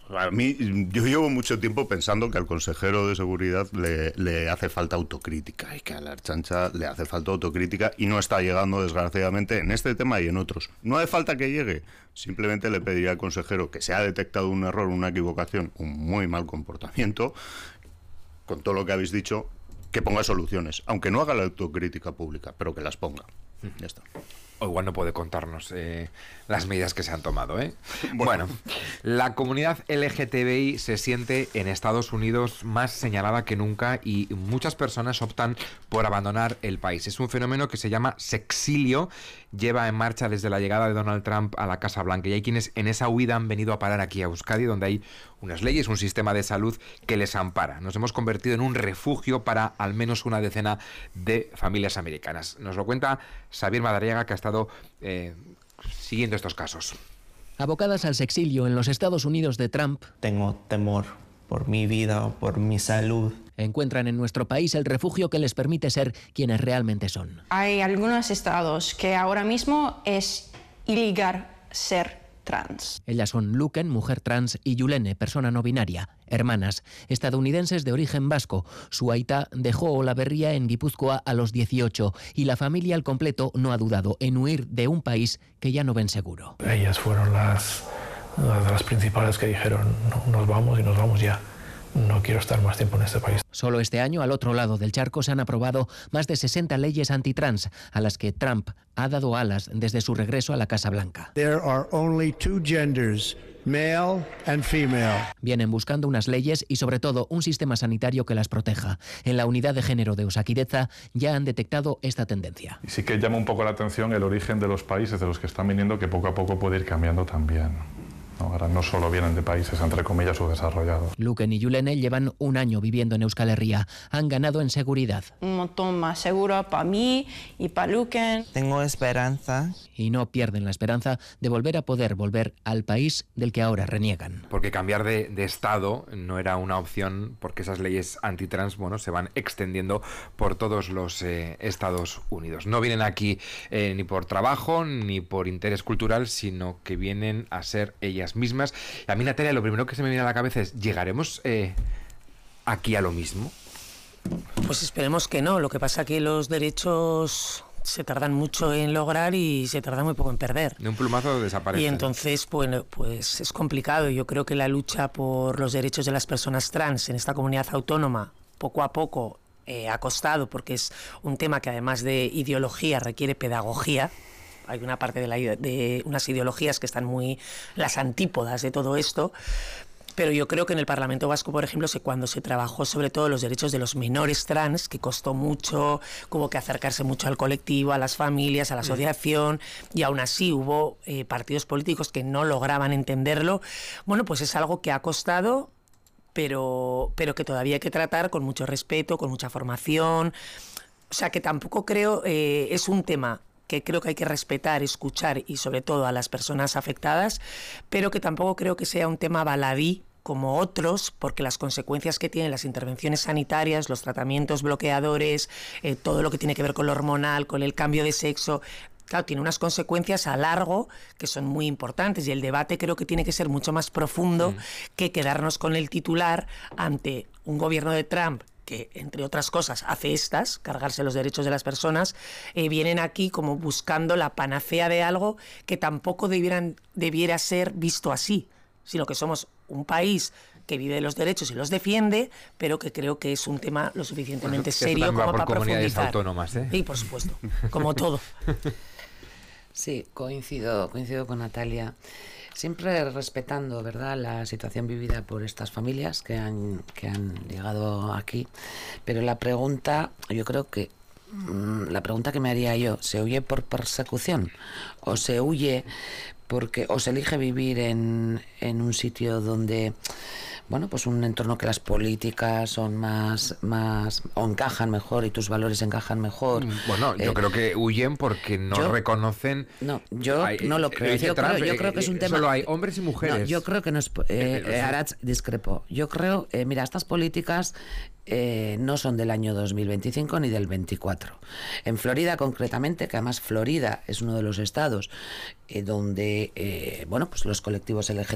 A mí, yo llevo mucho tiempo pensando que al consejero de seguridad le hace falta autocrítica y que a la Ertzaintza le hace falta autocrítica y no está llegando, desgraciadamente, en este tema y en otros. No hace falta que llegue, simplemente le pediría al consejero que se ha detectado un error, una equivocación, un muy mal comportamiento, con todo lo que habéis dicho, que ponga soluciones, aunque no haga la autocrítica pública, pero que las ponga. Ya está. O igual no puede contarnos las medidas que se han tomado, ¿eh? Bueno, la comunidad LGTBI se siente en Estados Unidos más señalada que nunca y muchas personas optan por abandonar el país. Es un fenómeno que se llama sexilio, lleva en marcha desde la llegada de Donald Trump a la Casa Blanca y hay quienes en esa huida han venido a parar aquí a Euskadi, donde hay unas leyes, un sistema de salud que les ampara. Nos hemos convertido en un refugio para al menos una decena de familias americanas. Nos lo cuenta Xavier Madariaga, que ha estado siguiendo estos casos. Abocadas al sexilio en los Estados Unidos de Trump, tengo temor por mi vida o por mi salud. Encuentran en nuestro país el refugio que les permite ser quienes realmente son. Hay algunos estados que ahora mismo es ilegal ser trans. Ellas son Luken, mujer trans, y Yulene, persona no binaria, hermanas, estadounidenses de origen vasco. Su aita dejó Olaberria en Guipúzcoa a los 18 y la familia al completo no ha dudado en huir de un país que ya no ven seguro. Ellas fueron las principales que dijeron, no, nos vamos y nos vamos ya. No quiero estar más tiempo en este país. Solo este año, al otro lado del charco, se han aprobado más de 60 leyes antitrans, a las que Trump ha dado alas desde su regreso a la Casa Blanca. There are only two genders, male and female. Vienen buscando unas leyes y, sobre todo, un sistema sanitario que las proteja. En la unidad de género de Osakidetza ya han detectado esta tendencia. Y sí que llama un poco la atención el origen de los países de los que están viniendo, que poco a poco puede ir cambiando también. No, ahora no solo vienen de países, entre comillas, subdesarrollados. Luken y Yulene llevan un año viviendo en Euskal Herria. Han ganado en seguridad. Un montón más seguro para mí y para Luken. Tengo esperanza. Y no pierden la esperanza de volver a poder volver al país del que ahora reniegan. Porque cambiar de estado no era una opción, porque esas leyes antitrans, bueno, se van extendiendo por todos los Estados Unidos. No vienen aquí ni por trabajo ni por interés cultural, sino que vienen a ser ellas mismas. A mí, Natalia, lo primero que se me viene a la cabeza es, ¿llegaremos aquí a lo mismo? Pues esperemos que no. Lo que pasa es que los derechos se tardan mucho en lograr y se tarda muy poco en perder. De un plumazo desaparece. Y entonces, bueno, pues es complicado. Yo creo que la lucha por los derechos de las personas trans en esta comunidad autónoma, poco a poco, ha costado, porque es un tema que, además de ideología, requiere pedagogía. Hay una parte de unas ideologías que están muy las antípodas de todo esto, pero yo creo que en el Parlamento Vasco, por ejemplo, cuando se trabajó sobre todo los derechos de los menores trans, que costó mucho, hubo que acercarse mucho al colectivo, a las familias, a la asociación, y aún así hubo partidos políticos que no lograban entenderlo. Bueno, pues es algo que ha costado, pero que todavía hay que tratar con mucho respeto, con mucha formación. O sea, que tampoco creo, es un tema que creo que hay que respetar, escuchar y sobre todo a las personas afectadas, pero que tampoco creo que sea un tema baladí como otros, porque las consecuencias que tienen las intervenciones sanitarias, los tratamientos bloqueadores, todo lo que tiene que ver con lo hormonal, con el cambio de sexo, claro, tiene unas consecuencias a largo que son muy importantes, y el debate creo que tiene que ser mucho más profundo que quedarnos con el titular ante un gobierno de Trump que, entre otras cosas, hace cargarse los derechos de las personas. Vienen aquí como buscando la panacea de algo que tampoco debiera ser visto así, sino que somos un país que vive los derechos y los defiende, pero que creo que es un tema lo suficientemente serio como para profundizar. Autónomas, ¿eh? Sí, por supuesto, como todo. Sí, coincido con Natalia. Siempre respetando, ¿verdad?, la situación vivida por estas familias que han llegado aquí. Pero la pregunta, yo creo que la pregunta que me haría yo, ¿se huye por persecución? ¿O se huye porque o se elige vivir en un sitio donde, bueno, pues un entorno que las políticas son más o encajan mejor y tus valores encajan mejor? Bueno, yo creo que huyen porque no reconocen. No, yo no lo creo. Yo creo que es un tema. Solo hay hombres y mujeres. No, yo creo que no es. Arats, discrepo. Yo creo, mira, estas políticas no son del año 2025 ni del 24. En Florida, concretamente, que además Florida es uno de los estados donde, bueno, pues los colectivos LGTB